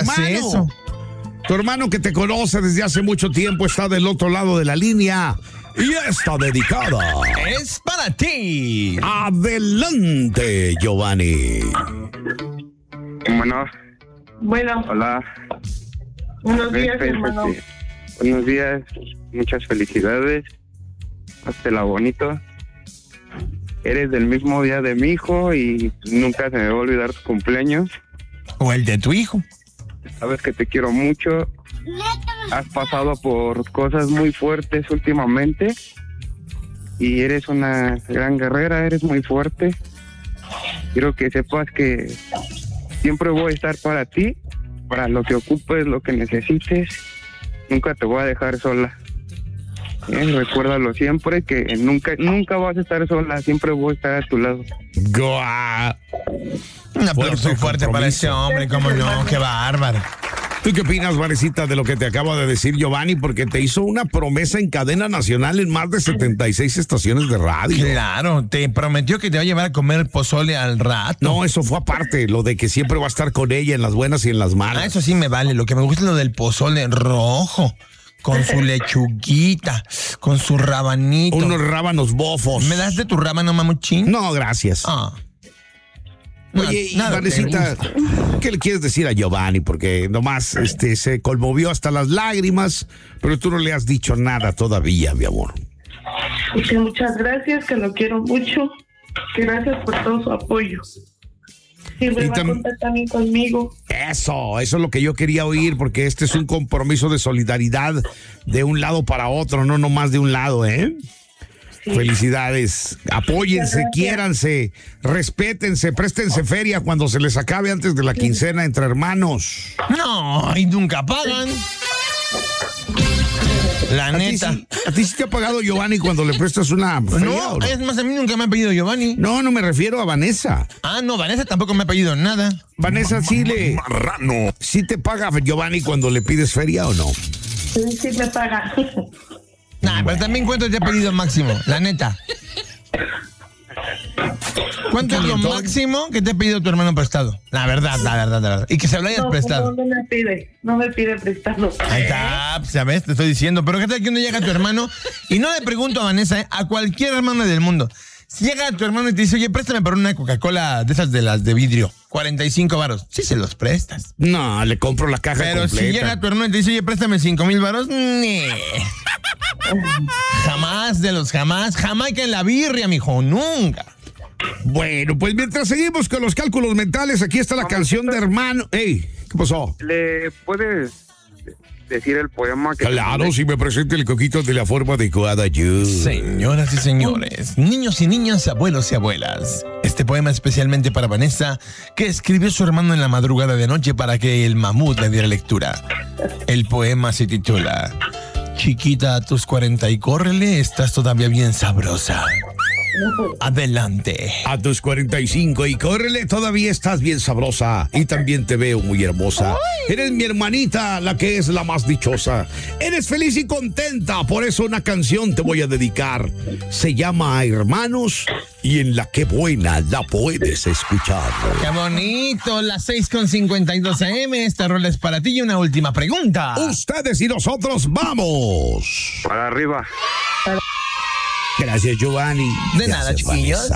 hace eso? Tu hermano que te conoce desde hace mucho tiempo está del otro lado de la línea y está dedicada. Es para ti. Adelante, Giovanni. Bueno, Hola. buenos días, hermano. Buenos días, muchas felicidades. Hazte bonito. Eres del mismo día de mi hijo y nunca se me va a olvidar tu cumpleaños. O el de tu hijo. Sabes que te quiero mucho. Has pasado por cosas muy fuertes últimamente y eres una gran guerrera, eres muy fuerte. Quiero que sepas que siempre voy a estar para ti, para lo que ocupes, lo que necesites. Nunca te voy a dejar sola. Recuérdalo siempre, que nunca vas a estar sola, siempre voy a estar a tu lado. Un aplauso fuerte para ese hombre, cómo no, qué bárbaro. ¿Tú qué opinas, Vanesita, de lo que te acaba de decir Giovanni? Porque te hizo una promesa en cadena nacional en más de 76 estaciones de radio. Claro, te prometió que te va a llevar a comer pozole al rato. No, eso fue aparte, lo de que siempre va a estar con ella en las buenas y en las malas. Eso sí me vale, lo que me gusta es lo del pozole rojo. Con su lechuguita, con su rabanito. Unos rábanos bofos. ¿Me das de tu rábano, mamuchín? No, gracias. Oye, Vanesita, ¿qué le quieres decir a Giovanni? Porque nomás se conmovió hasta las lágrimas, pero tú no le has dicho nada todavía, mi amor. Que muchas gracias, que lo quiero mucho. Que gracias por todo su apoyo. Siempre va a contar también conmigo. Eso es lo que yo quería oír, porque este es un compromiso de solidaridad de un lado para otro, no nomás de un lado, ¿eh? Sí. Felicidades, apóyense, quiéranse, respétense, préstense feria cuando se les acabe antes de la quincena entre hermanos. No, y nunca pagan. La neta. ¿A ti sí te ha pagado Giovanni cuando le prestas una feria? No, es más, a mí nunca me ha pedido Giovanni. No me refiero a Vanessa. No, Vanessa tampoco me ha pedido nada. Vanessa, Marrano. ¿Sí te paga Giovanni cuando le pides feria o no? Sí me paga. Pero también ¿cuánto te ha pedido máximo? La neta. ¿Cuánto es lo máximo que te ha pedido tu hermano prestado? La verdad. Y que se lo hayas prestado. No me pide prestado. Ahí está, ¿sabes? Te estoy diciendo. Pero ¿qué tal que uno llega a tu hermano? Y no le pregunto a Vanessa, a cualquier hermano del mundo. Si llega tu hermano y te dice, oye, préstame para una Coca-Cola de esas de las de vidrio, 45 varos. Sí se los prestas. No, le compro la caja Pero completa. Si llega tu hermano y te dice, oye, préstame 5,000 varos, jamás de los jamás. Jamaica en la birria, mijo, nunca. Bueno, pues mientras seguimos con los cálculos mentales, aquí está la canción de hermano. Ey, ¿qué pasó? ¿Le puedes decir el poema que... Claro, si me presenta el coquito de la forma adecuada, yo. Señoras y señores, niños y niñas, abuelos y abuelas, este poema especialmente para Vanessa, que escribió su hermano en la madrugada de anoche para que el mamut le diera lectura. El poema se titula Chiquita, a tus 40 y córrele, estás todavía bien sabrosa. Adelante. A tus 45 y córrele, todavía estás bien sabrosa y también te veo muy hermosa. ¡Ay! Eres mi hermanita, la que es la más dichosa. Eres feliz y contenta, por eso una canción te voy a dedicar. Se llama Hermanos y en la que buena la puedes escuchar. ¡Qué bonito! Las 6:52 AM, esta rola es para ti y una última pregunta. Ustedes y nosotros vamos. Para arriba. Gracias, Giovanni. De nada, chiquillos.